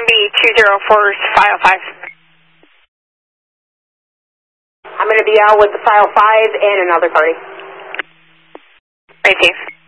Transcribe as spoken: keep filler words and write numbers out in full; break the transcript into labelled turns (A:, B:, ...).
A: to be two zero four file five.
B: I'm going to be out with the file five and another party.
A: Right, Chief.